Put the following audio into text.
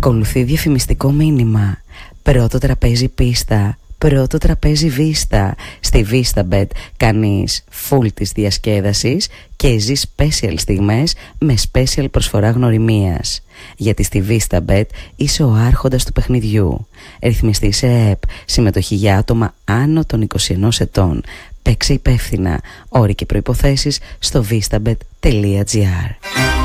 Ακολουθεί διαφημιστικό μήνυμα. Πρώτο τραπέζι πίστα, πρώτο τραπέζι βίστα. Στη VistaBet κάνεις full της διασκέδασης και ζεις special στιγμές με special προσφορά γνωριμίας. Γιατί στη VistaBet είσαι ο άρχοντας του παιχνιδιού. Ρυθμιστή σε ΕΕΠ. Συμμετοχή για άτομα άνω των 21 ετών. Παίξε υπεύθυνα. Όροι και προϋποθέσεις στο vistabet.gr.